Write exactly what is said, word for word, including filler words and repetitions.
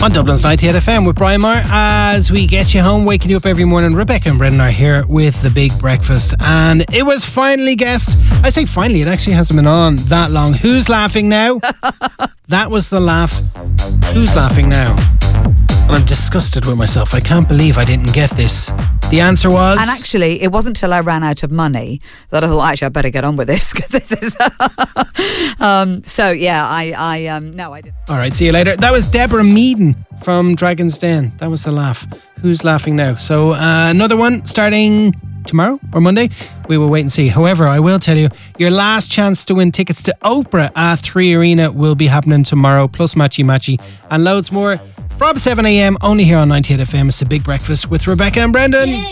On Dublin's ninety-eight F M with Brian Maher as we get you home, waking you up every morning. Rebecca and Brendan are here with the big breakfast, and it was finally guessed. I say finally, it actually hasn't been on that long. Who's laughing now? That was the laugh. Who's laughing now? And I'm disgusted with myself. I can't believe I didn't get this. The answer was... And actually, it wasn't till I ran out of money that I thought, actually, I better get on with this, because this is... um, so, yeah, I... I um, no, I didn't. All right, see you later. That was Deborah Meaden from Dragon's Den. That was the laugh. Who's laughing now? So, uh, another one starting tomorrow or Monday. We will wait and see. However, I will tell you, your last chance to win tickets to Oprah at three Arena will be happening tomorrow, plus Matchy Matchy and loads more. From seven a.m. only here on ninety-eight F M. It's the Big Breakfast with Rebecca and Brendan.